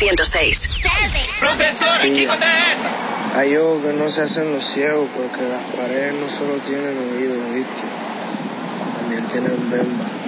106. Profesor, aquí contra esa. Hay ojos que no se hacen los ciegos porque las paredes no solo tienen oídos, ¿viste? También tienen bemba.